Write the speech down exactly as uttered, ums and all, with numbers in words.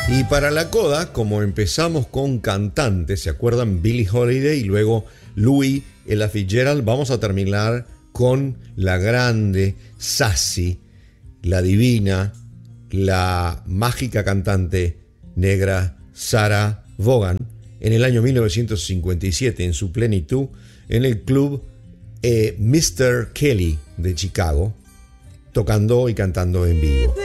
Y para la coda, como empezamos con cantantes, ¿se acuerdan? Billie Holiday y luego Louis Ella Fitzgerald, vamos a terminar con la grande, sassy, la divina, la mágica cantante negra Sarah Vaughan en el año mil novecientos cincuenta y siete en su plenitud en el club eh, mister Kelly de Chicago, tocando y cantando en vivo.